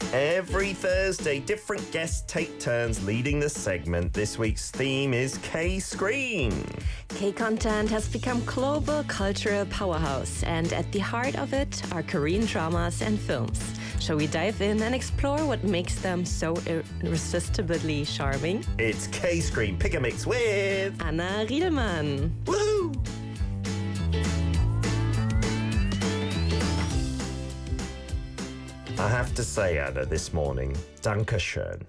Every Thursday, different guests take turns leading the segment. This week's theme is K-Screen. K-content has become global cultural powerhouse, and at the heart of it are Korean dramas and films. Shall we dive in and explore what makes them so irresistibly charming? It's K-Screen Pick a Mix with Anna Riedemann. Woohoo! I have to say, Anna, this morning, Dankeschön.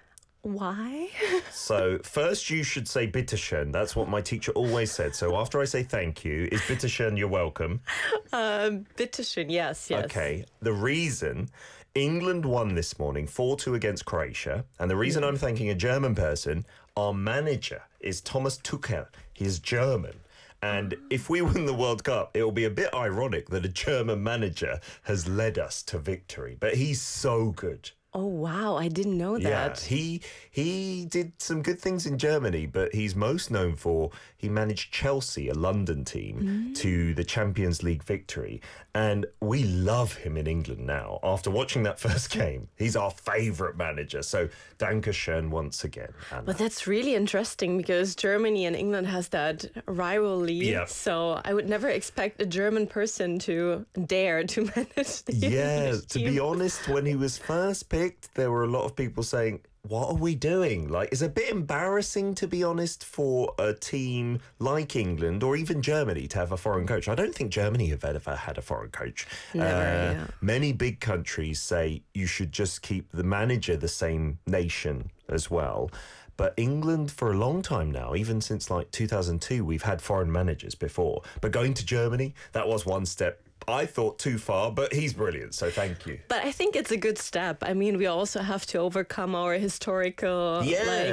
Why? So, first you should say bitteschön. That's what my teacher always said. So after I say thank you, is bitteschön you're welcome? Bitteschön, yes. Okay. The reason, England won this morning 4-2 against Croatia. And the reason I'm thanking a German person, our manager is Thomas Tuchel. He's German. And if we win the World Cup, it will be a bit ironic that a German manager has led us to victory. But he's so good. Oh, wow. I didn't know that. Yeah, he did some good things in Germany, but he's most known for he managed Chelsea, a London team, to the Champions League victory. And we love him in England now. After watching that first game, he's our favourite manager. So, Dankeschön once again, Anna. But that's really interesting because Germany and England has that rivalry. Yep. So I would never expect a German person to dare to manage the English To team. be honest, when he was first picked, there were a lot of people saying, what are we doing? Like, it's a bit embarrassing, to be honest, for a team like England or even Germany to have a foreign coach. I don't think Germany have ever had a foreign coach. Never, Many big countries say you should just keep the manager the same nation as well. But England, for a long time now, even since like 2002, we've had foreign managers before. But going to Germany, that was one step I thought too far, but he's brilliant, so thank you. But I think it's a good step. I mean, we also have to overcome our historical,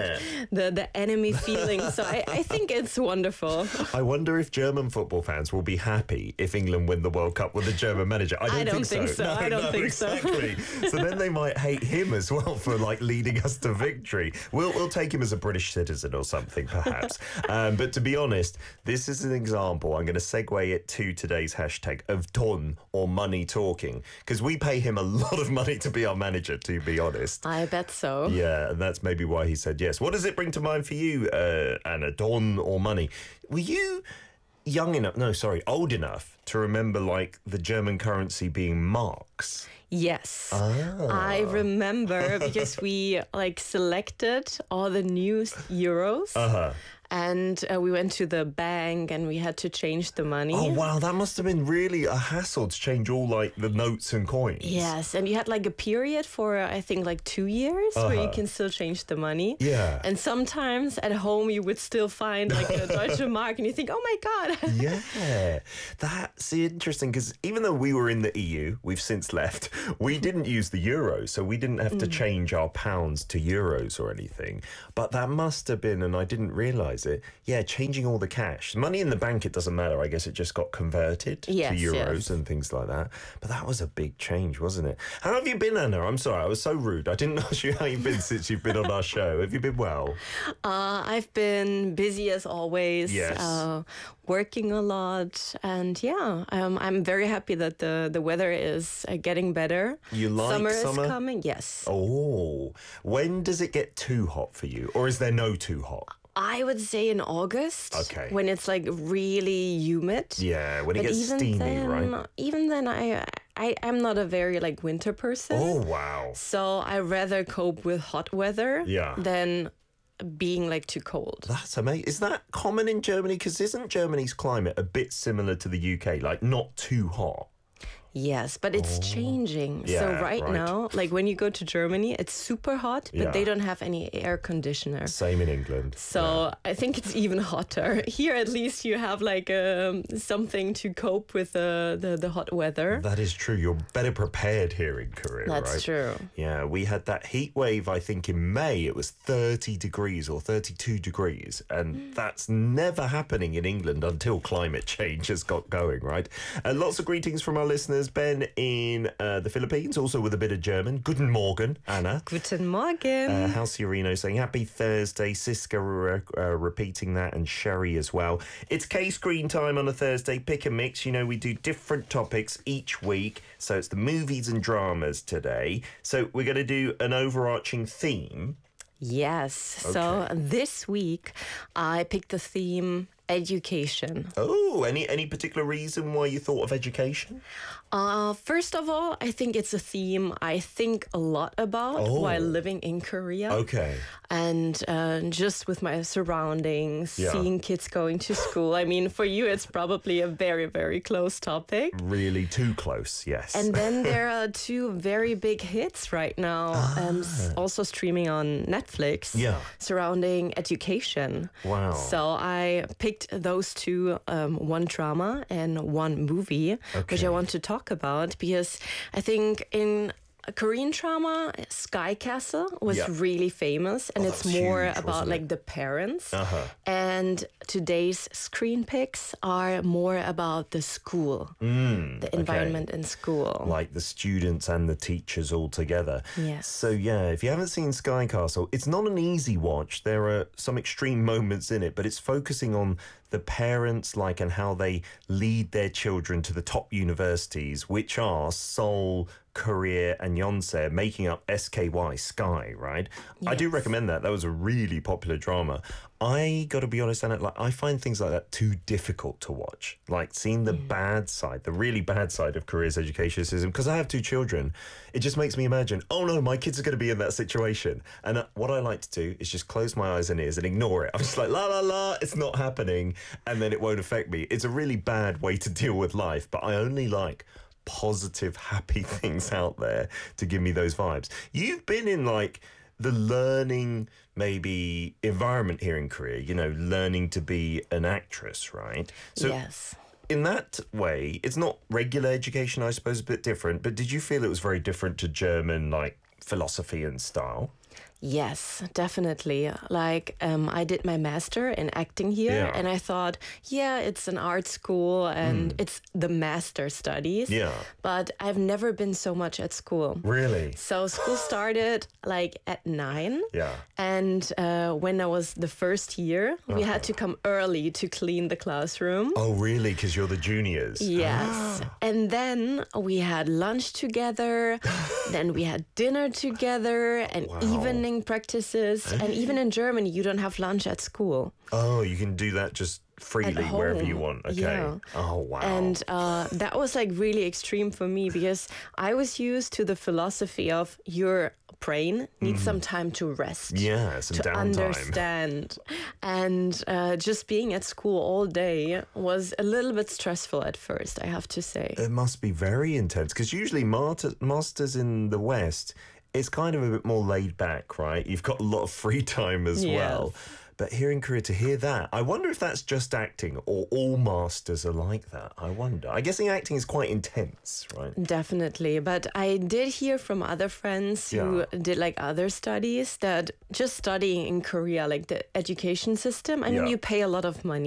the enemy feeling. So I think it's wonderful. I wonder if German football fans will be happy if England win the World Cup with a German manager. I don't think so. I don't think exactly. So then they might hate him as well for like leading us to victory. We'll take him as a British citizen or something, perhaps. But to be honest, this is an example. I'm going to segue it to today's hashtag of ton or money talking, because we pay him a lot of money to be our manager, to be honest. I bet so. Yeah, and that's maybe why he said yes. What does it bring to mind for you, Anna? Don or money? Were you old enough to remember like the German currency being marks? Yes, I remember because we like selected all the new euros. And we went to the bank and we had to change the money. Oh, wow. That must have been really a hassle to change all like the notes and coins. Yes. And you had like a period for, I think, like 2 years where you can still change the money. Yeah. And sometimes at home you would still find like a Deutsche Mark and you think, oh my God. Yeah. That's interesting because even though we were in the EU, we've since left, we didn't use the euro. So we didn't have to change our pounds to euros or anything. But that must have been, and I didn't realise it. Yeah, changing all the cash. Money in the bank, it doesn't matter. I guess it just got converted to euros and things like that. But that was a big change, wasn't it? How have you been, Anna? I'm sorry, I was so rude. I didn't ask you how you've been since you've been on our show. Have you been well? I've been busy as always. Yes. Working a lot. And I'm very happy that the weather is getting better. You like summer? Summer is coming, yes. Oh, when does it get too hot for you? Or is there no too hot? I would say in August. Okay. When it's like really humid. Yeah, when it gets steamy, right? Even then, I'm not a very like winter person. Oh, wow. So I rather cope with hot weather than being like too cold. That's amazing. Is that common in Germany? Because isn't Germany's climate a bit similar to the UK? Like not too hot? Yes, but it's changing. Yeah, so right now, like when you go to Germany, it's super hot, but they don't have any air conditioner. Same in England. So I think it's even hotter. Here, at least, you have like something to cope with the hot weather. That is true. You're better prepared here in Korea, right? That's true. Yeah, we had that heat wave, I think, in May. It was 30 degrees or 32 degrees. And that's never happening in England until climate change has got going, right? And lots of greetings from our listeners. been in the Philippines, also with a bit of German. Guten Morgen, Anna. Guten Morgen. Halciorino saying happy Thursday. Siska repeating that, and Sherry as well. It's K-Screen time on a Thursday. Pick a mix. You know, we do different topics each week. So it's the movies and dramas today. So we're going to do an overarching theme. Yes. Okay. So this week I picked the theme education. Oh, any particular reason why you thought of education? First of all, I think it's a theme I think a lot about while living in Korea. Okay. And just with my surroundings, seeing kids going to school. I mean, for you, it's probably a very, very close topic. Really too close, yes. And then there are two very big hits right now, also streaming on Netflix, surrounding education. Wow. So I picked those two, one drama and one movie, which I want to talk about, because I think in Korean drama, Sky Castle was really famous, and it's more huge, about like the parents. And today's screen picks are more about the school, the environment in school. Like the students and the teachers all together. Yes. So if you haven't seen Sky Castle, it's not an easy watch. There are some extreme moments in it, but it's focusing on the parents, like, and how they lead their children to the top universities, which are Seoul, Korea, and Yonsei, making up SKY, Sky, right? Yes. I do recommend that. That was a really popular drama. I got to be honest, Anna, like, I find things like that too difficult to watch. Like seeing the bad side, the really bad side of Korea's education system. Because I have two children, it just makes me imagine, oh no, my kids are going to be in that situation. And what I like to do is just close my eyes and ears and ignore it. I'm just like, la, la, la, it's not happening. And then it won't affect me. It's a really bad way to deal with life. But I only like positive, happy things out there to give me those vibes. You've been in like the learning maybe environment here in Korea, you know, learning to be an actress, right? So yes. In that way, it's not regular education, I suppose, a bit different, but did you feel it was very different to German, like, philosophy and style? Yes, definitely. Like, I did my master in acting here, and I thought, it's an art school and it's the master studies. Yeah. But I've never been so much at school. Really? So school started like at 9. Yeah. And when I was the first year, we had to come early to clean the classroom. Oh, really? Because you're the juniors. Yes. And then we had lunch together. Then we had dinner together and evening practices. And even in Germany, you don't have lunch at school. Oh, you can do that just freely wherever you want. Okay. Yeah. Oh, wow. And that was like really extreme for me, because I was used to the philosophy of your brain needs some time to rest. Yeah, some downtime. Understand. And just being at school all day was a little bit stressful at first, I have to say. It must be very intense, because usually masters in the West, it's kind of a bit more laid back, right? You've got a lot of free time as well. But here in Korea, to hear that, I wonder if that's just acting or all masters are like that. I wonder. I guess acting is quite intense, right? Definitely. But I did hear from other friends who did like other studies that just studying in Korea, like the education system, I mean, you pay a lot of money.